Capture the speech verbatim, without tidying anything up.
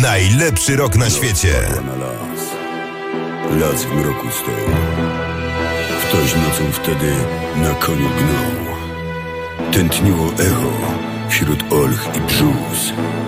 Najlepszy rok na świecie. Na las. Las w mroku stał. Ktoś nocą wtedy na koniu gnał. Tętniło echo wśród olch i brzus.